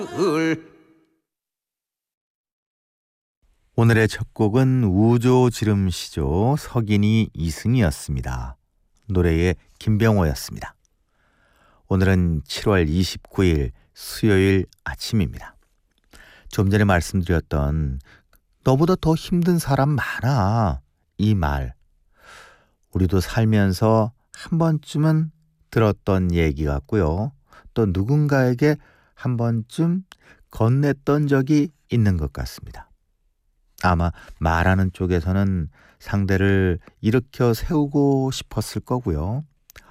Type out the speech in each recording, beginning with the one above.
오늘의 첫 곡은 우조지름시조 석인이 이승이었습니다. 노래의 김병호였습니다. 오늘은 7월 29일 수요일 아침입니다. 좀 전에 말씀드렸던 너보다 더 힘든 사람 많아, 이 말, 우리도 살면서 한 번쯤은 들었던 얘기 같고요. 또 누군가에게 한 번쯤 건넸던 적이 있는 것 같습니다. 아마 말하는 쪽에서는 상대를 일으켜 세우고 싶었을 거고요.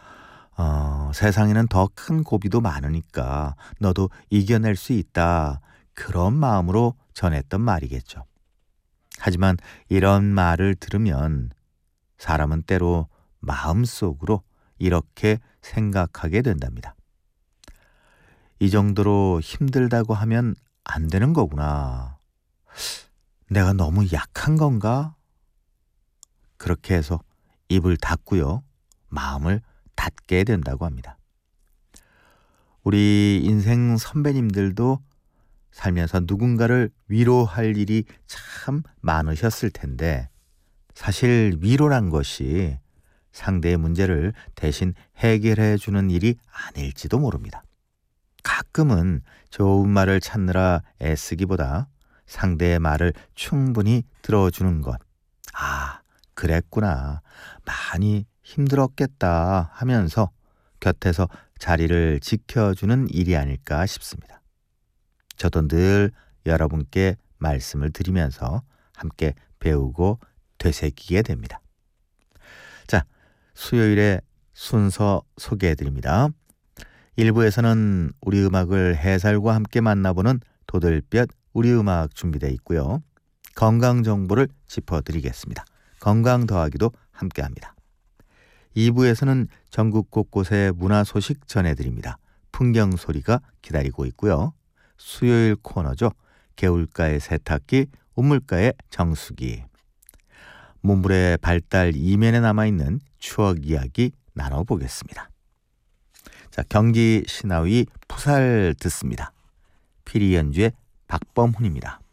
세상에는 더 큰 고비도 많으니까 너도 이겨낼 수 있다, 그런 마음으로 전했던 말이겠죠. 하지만 이런 말을 들으면 사람은 때로 마음속으로 이렇게 생각하게 된답니다. 이 정도로 힘들다고 하면 안 되는 거구나. 내가 너무 약한 건가? 그렇게 해서 입을 닫고요, 마음을 닫게 된다고 합니다. 우리 인생 선배님들도 살면서 누군가를 위로할 일이 참 많으셨을 텐데, 사실 위로란 것이 상대의 문제를 대신 해결해 주는 일이 아닐지도 모릅니다. 가끔은 좋은 말을 찾느라 애쓰기보다 상대의 말을 충분히 들어주는 것, 아, 그랬구나, 많이 힘들었겠다 하면서 곁에서 자리를 지켜주는 일이 아닐까 싶습니다. 저도 늘 여러분께 말씀을 드리면서 함께 배우고 되새기게 됩니다. 자, 수요일에 순서 소개해드립니다. 1부에서는 우리 음악을 해설과 함께 만나보는 도들볕 우리 음악 준비되어 있고요. 건강 정보를 짚어드리겠습니다. 건강 더하기도 함께합니다. 2부에서는 전국 곳곳의 문화 소식 전해드립니다. 풍경 소리가 기다리고 있고요. 수요일 코너죠. 개울가의 세탁기, 우물가의 정수기. 문물의 발달 이면에 남아있는 추억 이야기 나눠보겠습니다. 자, 경기 신하위 푸살 듣습니다. 피리 연주의 박범훈입니다.